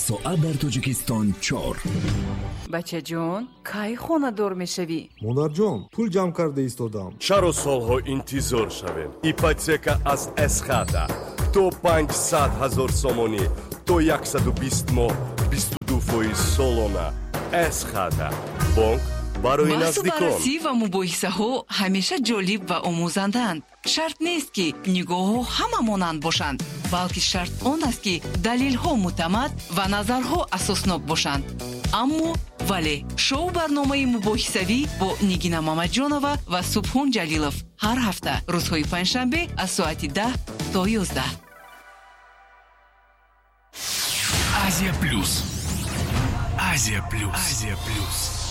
ساعت در تاجیکستان 4. بچه جون کی خونه دور میشوی؟ مادر جان پول جمع کرده ایستادم. چرا سالها انتظار شویم؟ ایپاتека از اسخاتا تو 500,000 сомонӣ то 120 моҳ 22% солона. اسخاتا бонк барои наздикон. баррасӣ ва мубоҳисаҳо ҳамеша ҷолиб ва омӯзанданд. шарт нест ки нигоҳҳо ҳама монанд бошанд, балки шарт он аст ки далелҳо муътамад ва назарҳо асоснок бошанд. аммо вале шоу барномаи мубоҳисавӣ бо Нигина Мамаҷонова ва Субҳон Ҷалилов ҳар ҳафта рӯзҳои панҷшанбе аз соати 10 то 11. Азия Плюс. Азия Плюс. Азия Плюс.